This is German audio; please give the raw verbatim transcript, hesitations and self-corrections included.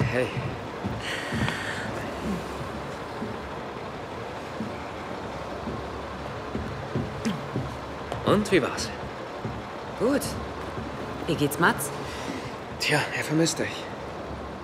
Hey. Und, wie war's? Gut. Wie geht's Mats? Tja, er vermisst dich.